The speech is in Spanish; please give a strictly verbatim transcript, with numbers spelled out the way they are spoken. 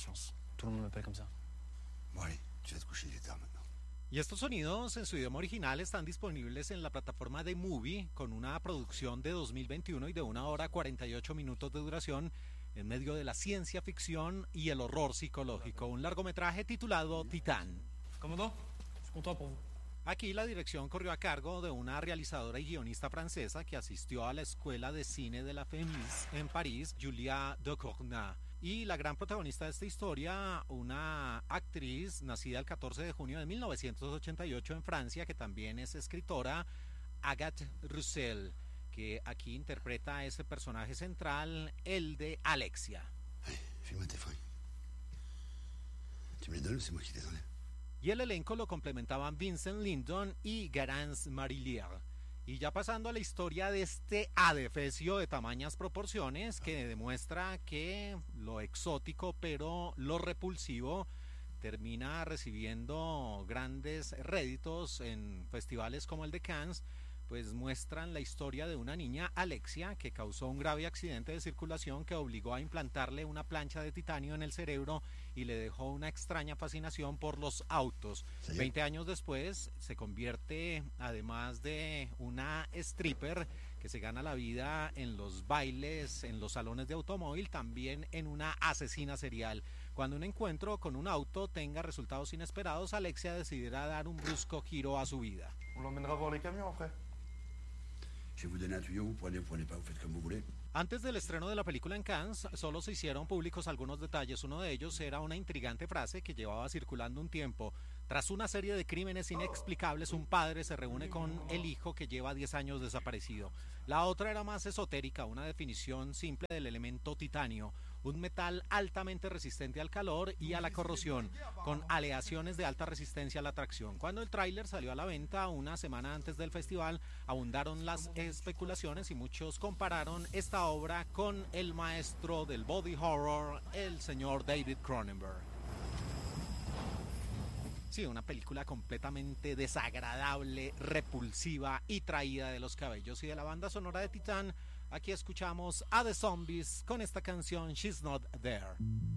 chance. Tout le monde m'appelle comme ça. Bon allez, tu vas te coucher, il est tard maintenant. Y estos sonidos en su idioma original están disponibles en la plataforma de Movie con una producción de dos mil veintiuno y de una hora cuarenta y ocho minutos de duración en medio de la ciencia ficción y el horror psicológico. Un largometraje titulado Titán. Commandant, je suis content pour vous. Aquí la dirección corrió a cargo de una realizadora y guionista francesa que asistió a la Escuela de Cine de la Fémis en París, Julia Ducournau. Y la gran protagonista de esta historia, una actriz nacida el catorce de junio de mil novecientos ochenta y ocho en Francia, que también es escritora, Agathe Roussel, que aquí interpreta a ese personaje central, el de Alexia. Allez, file-moi tes fringues. Tu me les donnes ou c'est moi qui te les enlève? Y el elenco lo complementaban Vincent Lindon y Garance Marillier. Y ya pasando a la historia de este adefesio de tamañas proporciones que demuestra que lo exótico pero lo repulsivo termina recibiendo grandes réditos en festivales como el de Cannes, pues muestran la historia de una niña, Alexia, que causó un grave accidente de circulación que obligó a implantarle una plancha de titanio en el cerebro y le dejó una extraña fascinación por los autos. ¿Sí? Veinte años después se convierte, además de una stripper que se gana la vida en los bailes, en los salones de automóvil, también en una asesina serial. Cuando un encuentro con un auto tenga resultados inesperados, Alexia decidirá dar un brusco giro a su vida. On l'emmènera voir les camions après. Je vais vous donner un tuyau, vous prenez, vous prenez pas, vous faites comme vous voulez. Antes del estreno de la película en Cannes, solo se hicieron públicos algunos detalles. Uno de ellos era una intrigante frase que llevaba circulando un tiempo. Tras una serie de crímenes inexplicables, un padre se reúne con el hijo que lleva diez años desaparecido. La otra era más esotérica, una definición simple del elemento titanio, un metal altamente resistente al calor y a la corrosión, con aleaciones de alta resistencia a la tracción. Cuando el tráiler salió a la venta una semana antes del festival, abundaron las especulaciones y muchos compararon esta obra con el maestro del body horror, el señor David Cronenberg. Sí, una película completamente desagradable, repulsiva y traída de los cabellos. Y de la banda sonora de Titán, aquí escuchamos a The Zombies con esta canción She's Not There.